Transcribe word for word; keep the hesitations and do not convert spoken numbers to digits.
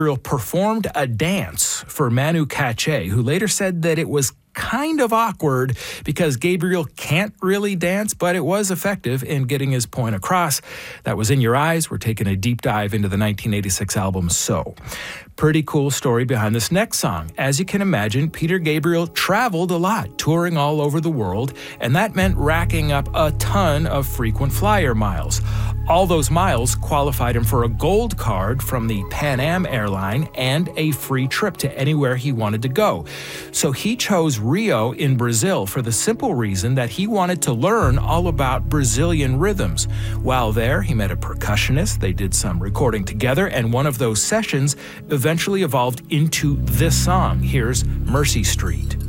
performed a dance for Manu Katché, who later said that it was kind of awkward because Gabriel can't really dance, but it was effective in getting his point across. That was In Your Eyes. We're taking a deep dive into the nineteen eighty-six album So. Pretty cool story behind this next song. As you can imagine, Peter Gabriel traveled a lot, touring all over the world, and that meant racking up a ton of frequent flyer miles. All those miles qualified him for a gold card from the Pan Am airline and a free trip to anywhere he wanted to go. So he chose Rio in Brazil for the simple reason that he wanted to learn all about Brazilian rhythms. While there, he met a percussionist. They did some recording together, and one of those sessions eventually evolved into this song. Here's Mercy Street.